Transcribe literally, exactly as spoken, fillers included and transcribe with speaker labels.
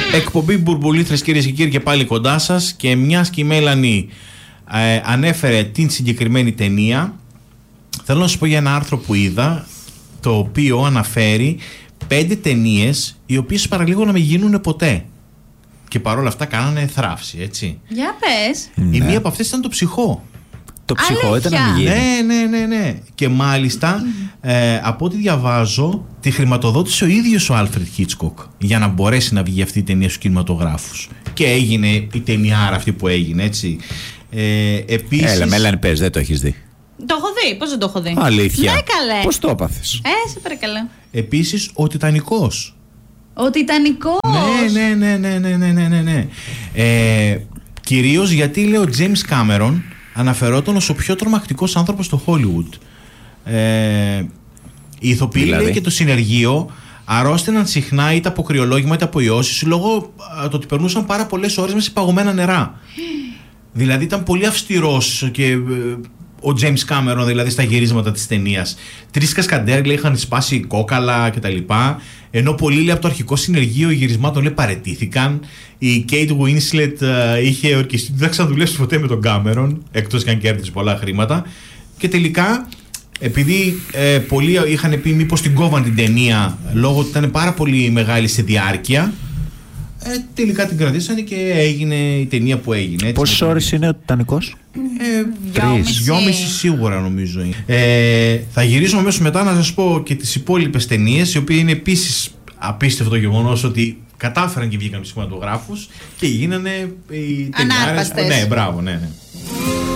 Speaker 1: Εκπομπή Μπουρμπουλήθρες, κυρίες και κύριοι, και πάλι κοντά σας. Και μιας και η Μέλανη ε, ανέφερε την συγκεκριμένη ταινία, θέλω να σας πω για ένα άρθρο που είδα, το οποίο αναφέρει πέντε ταινίες οι οποίες παραλίγο να μην γίνουν ποτέ. Και παρόλα αυτά κάνανε θράψη, έτσι. Για πες. Η ναι. μία από αυτές ήταν το Ψυχό.
Speaker 2: Το Ψυχό ήταν να μην γίνει.
Speaker 1: Ναι, ναι, ναι, ναι. Και μάλιστα, ε, από ό,τι διαβάζω, τη χρηματοδότησε ο ίδιος ο Άλφρεντ Χίτσκοκ για να μπορέσει να βγει αυτή η ταινία στους κινηματογράφους. Και έγινε η ταινιάρα αυτή που έγινε, έτσι. Ε, επίσης...
Speaker 2: Έλα, Μέλανη, πες, δεν το έχεις δει.
Speaker 3: Το έχω δει, πώς δεν το έχω δει.
Speaker 2: Αλήθεια.
Speaker 3: Ναι, καλέ.
Speaker 2: Πώς το έπαθες?
Speaker 3: Ε, σε παρακαλώ.
Speaker 1: Επίσης, ο Τιτανικός.
Speaker 3: Ο Τιτανικός.
Speaker 1: Ναι, ναι, ναι, ναι, ναι, ναι, ναι, ναι. Ε, κυρίως γιατί, λέει, ο James Cameron αναφερόταν ως ο πιο τρομακτικός άνθρωπος στο Hollywood. Ε, οι ηθοποιοί, δηλαδή, λέει, και το συνεργείο αρρώστηναν συχνά είτε από κρυολόγημα είτε από ιώσεις λόγω το ότι περνούσαν πάρα πολλές ώρες μέσα σε παγωμένα νερά. Δηλαδή ήταν πολύ αυστηρός και ο James Cameron, δηλαδή, στα γυρίσματα της ταινίας. Τρεις κασκαντέρ, λέει, είχαν σπάσει κόκαλα κτλ. Ενώ πολλοί, λέει, από το αρχικό συνεργείο γυρισμάτων, λέει, παραιτήθηκαν. Η Kate Winslet uh, είχε ορκιστεί ότι δεν θα ξαναδουλέψει ποτέ με τον Cameron, εκτός και αν κέρδισε πολλά χρήματα. Και τελικά, επειδή ε, πολλοί είχαν πει μήπως την κόβαν την ταινία λόγω ότι ήταν πάρα πολύ μεγάλη σε διάρκεια, ε, τελικά την κρατήσανε και έγινε η ταινία που έγινε.
Speaker 2: Πόσες ώρες είναι ο Τιτανικός?
Speaker 1: Ε, Τρεις, δυόμιση σίγουρα νομίζω. Ε, θα γυρίσουμε αμέσως μετά να σας πω και τις υπόλοιπες ταινίες, οι οποίες είναι επίσης απίστευτο γεγονός ότι κατάφεραν και βγήκαν στους κινηματογράφους και γίνανε οι ταινιάρες.
Speaker 3: Ανάρπαστες.
Speaker 1: Ναι, μπράβο, ναι, ναι.